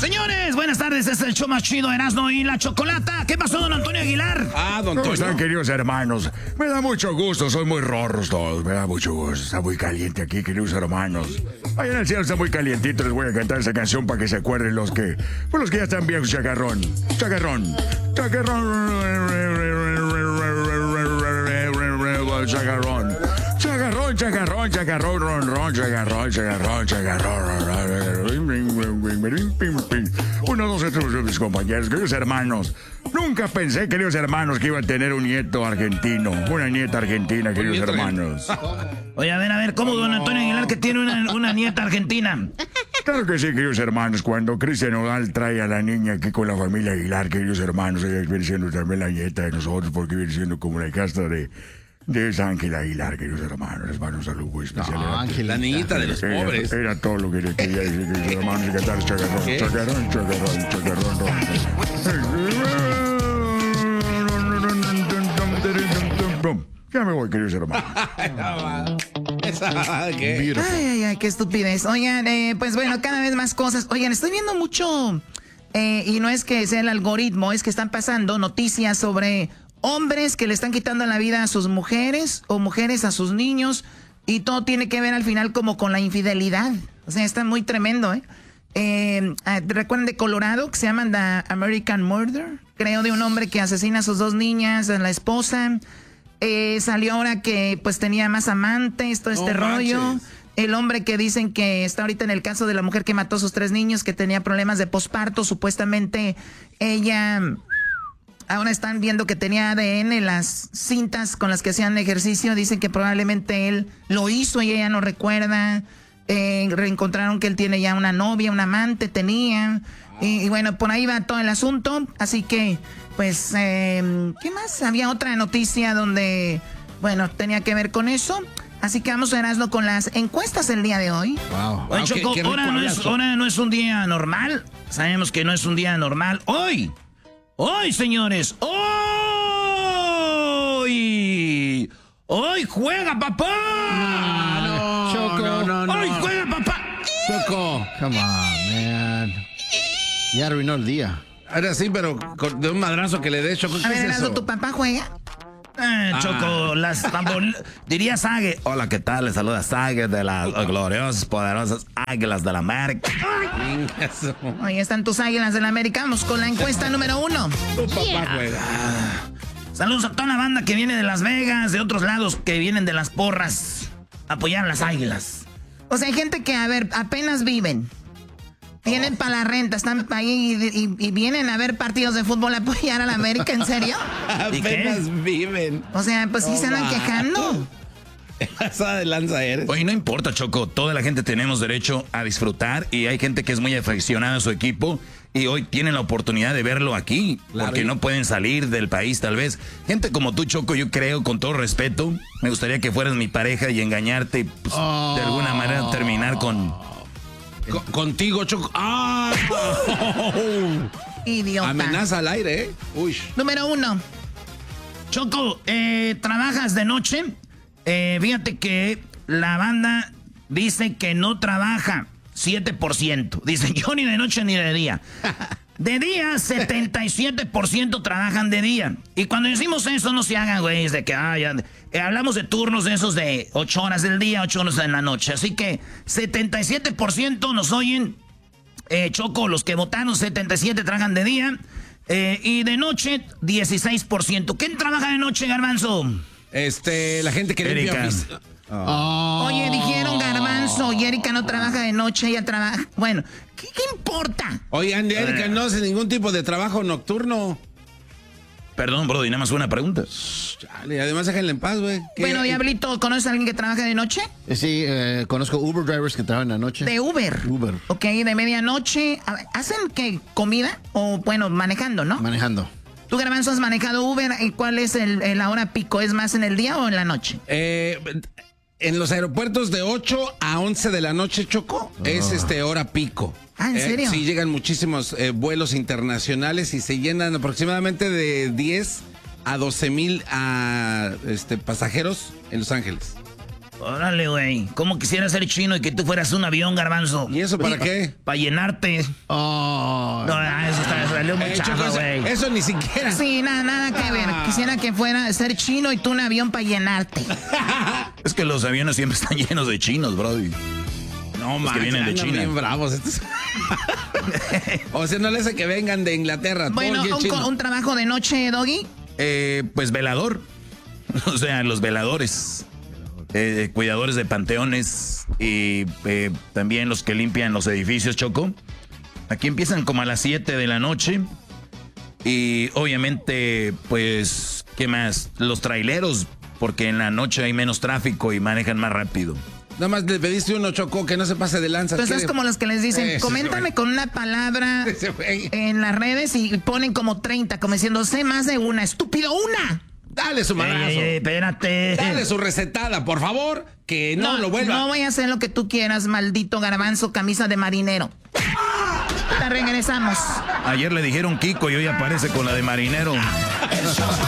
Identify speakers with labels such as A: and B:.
A: Señores, buenas tardes, es el show más chido, Erasmo y la Chocolata. ¿Qué pasó, don Antonio Aguilar?
B: Don
C: ¿Cómo están, queridos hermanos? Me da mucho gusto, soy muy rorros todos, me da mucho gusto. Está muy caliente aquí, queridos hermanos. Allá en el cielo está muy calientito, les voy a cantar esa canción para que se acuerden los que ya están viejos, chacarrón. Chacarrón. Chacarrón. Chacarrón. Chacarrón, chacarrón, chacarrón, ron, ron, chacarrón, chacarrón, chacarrón. 1, 2, 3, mis compañeros, queridos hermanos. Nunca pensé, queridos hermanos, que iba a tener un nieto argentino, una nieta argentina, queridos hermanos.
A: Oye, a ver, ¿cómo don Antonio Aguilar que tiene una nieta argentina?
C: Claro que sí, queridos hermanos. Cuando Cristian Nodal trae a la niña aquí con la familia Aguilar, queridos hermanos, ella viene siendo también la nieta de nosotros, porque viene siendo como la casta de esa Ángela Aguilar, queridos hermanos. Les mando un saludo muy especial.
B: No, Ángela, la niñita de los pobres.
C: Era todo lo que le quería decir, queridos hermanos, y cantar chacarrón, chacarrón, chacarrón, chacarrón, ron. Ya me voy, queridos hermanos.
D: Ay, qué estupidez. Oigan, pues bueno, cada vez más cosas. Oigan, estoy viendo mucho, y no es que sea el algoritmo, es que están pasando noticias sobre hombres que le están quitando la vida a sus mujeres o mujeres a sus niños, y todo tiene que ver al final como con la infidelidad. O sea, está muy tremendo, ¿recuerdan de Colorado, que se llaman The American Murder? Creo, de un hombre que asesina a sus 2 niñas, a la esposa. Salió ahora que pues tenía más amantes, todo este rollo. El hombre que dicen que está ahorita en el caso de la mujer que mató a sus 3 niños, que tenía problemas de posparto, supuestamente ella... Ahora están viendo que tenía ADN en las cintas con las que hacían ejercicio. Dicen que probablemente él lo hizo y ella no recuerda. Reencontraron que él tiene ya una novia, un amante, tenía. Y bueno, por ahí va todo el asunto. Así que, pues, ¿qué más? Había otra noticia donde, bueno, tenía que ver con eso. Así que vamos a verlo con las encuestas el día de hoy.
A: Wow. Oye, Choco, ahora no es un día normal. Sabemos que no es un día normal. Hoy, señores, hoy juega papá.
B: Choco, no.
A: Hoy juega papá.
B: Choco, come on, man. Ya arruinó el día. Ahora sí, pero de un madrazo que le dé, Choco.
D: A ver, Erasmo, ¿tu papá juega?
A: Choco, diría Sague. Hola, ¿qué tal? Les saluda Sague de las gloriosas, poderosas Águilas de la América.
D: Ahí están tus Águilas de la América. Vamos con la encuesta número 1.
B: Tu papá juega.
A: Saludos a toda la banda que viene de Las Vegas, de otros lados que vienen de las porras, a apoyar a las Águilas.
D: O sea, hay gente que, a ver, apenas viven. Vienen para la renta, están ahí y vienen a ver partidos de fútbol a apoyar a la América, ¿en serio?
B: Apenas viven.
D: O sea, pues sí se andan quejando.
B: Pasada de lanza eres.
A: Oye, no importa, Choco, toda la gente tenemos derecho a disfrutar y hay gente que es muy aficionada a su equipo y hoy tienen la oportunidad de verlo aquí, claro, porque no pueden salir del país tal vez. Gente como tú, Choco, yo creo, con todo respeto, me gustaría que fueras mi pareja y engañarte y pues, de alguna manera terminar
B: contigo, Choco. ¡Ah!
D: Idiota.
B: Amenaza al aire, Uy.
D: Número 1.
A: Choco, ¿trabajas de noche? Fíjate que la banda dice que no trabaja 7%. Dice, yo ni de noche ni de día. De día, 77% trabajan de día. Y cuando decimos eso, no se hagan, güey, de que, hablamos de turnos de esos de 8 horas del día, 8 horas en la noche. Así que 77% nos oyen. Choco, los que votaron, 77 trabajan de día. Y de noche, 16%. ¿Quién trabaja de noche, Garbanzo?
B: La gente que limpia.
D: Oye, dijeron Garbanzo y Erika no trabaja de noche, ella trabaja. Bueno, ¿qué importa?
B: Oye, Erika no hace ningún tipo de trabajo nocturno.
A: Perdón, bro, y nada más una pregunta.
B: Chale, además déjenla en paz, güey.
D: Bueno, Diablito, ¿conoces a alguien que trabaja de noche?
E: Sí, conozco Uber drivers que trabajan de noche.
D: ¿De Uber?
E: Uber.
D: Ok, de medianoche. ¿Hacen qué? ¿Comida? O, bueno, manejando, ¿no?
E: Manejando.
D: ¿Tú, Garbanzo, has manejado Uber? ¿Y cuál es la hora pico? ¿Es más en el día o en la noche?
B: En los aeropuertos de 8 a 11 de la noche, Choco, es hora pico.
D: Ah, ¿en serio?
B: Sí, llegan muchísimos vuelos internacionales y se llenan aproximadamente de 10 a 12 mil pasajeros en Los Ángeles.
A: Órale, güey. ¿Cómo quisiera ser chino y que tú fueras un avión, Garbanzo?
B: ¿Y eso para qué?
A: Para llenarte.
E: Oh.
A: No, eso salió muy chafa, güey.
B: Eso ni siquiera.
D: Sí, nada que ver. Quisiera que fuera ser chino y tú un avión para llenarte.
A: Es que los aviones siempre están llenos de chinos, brody.
B: No,
A: los que vienen de China.
B: Bien bravos estos. O sea, no les hace que vengan de Inglaterra.
D: Bueno, un trabajo de noche, Doggy.
A: Pues velador. O sea, los veladores. Cuidadores de panteones y también los que limpian los edificios, Choco. Aquí empiezan como a las 7 de la noche. Y obviamente, pues, ¿qué más? Los traileros, porque en la noche hay menos tráfico y manejan más rápido.
B: Nada más le pediste uno, Choco, que no se pase de lanza.
D: Pues es como los que les dicen, coméntame con una palabra en las redes y ponen como 30, como diciendo, sé más de una, estúpido, una.
B: Dale su madrazo.
A: Espérate.
B: Dale su recetada, por favor, que no lo vuelva.
D: No voy a hacer lo que tú quieras, maldito Garbanzo, camisa de marinero. Te regresamos.
A: Ayer le dijeron Kiko y hoy aparece con la de marinero.